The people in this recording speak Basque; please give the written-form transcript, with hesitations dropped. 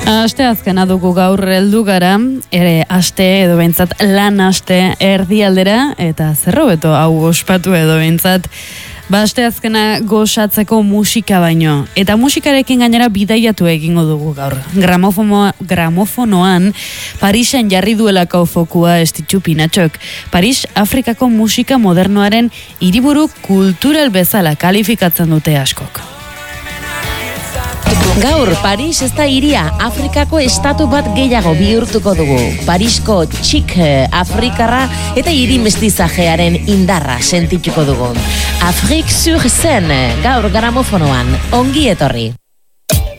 Aste azkena dugu gaur heldu gara, ere aste edo behintzat lan aste erdialdera, eta zerrobeto hau ospatu edo behintzat, aste azkena gozatzeko musika baino. Eta musikarekin gainera bidaiatu egingo dugu gaur. Gramofonoan Parisen jarri duelako fokua estitxu Pinatxok. Paris Afrikako musika modernoaren hiriburu kultural bezala kalifikatzen dute askok. Gaur, Paris ez da hiria, Afrikako estatu bat gehiago bihurtuko dugu. Parisko txik afrikarra eta hiri mestizajearen indarra sentituko dugu. Afrique sur scène, gaur gramofonoan, ongi etorri.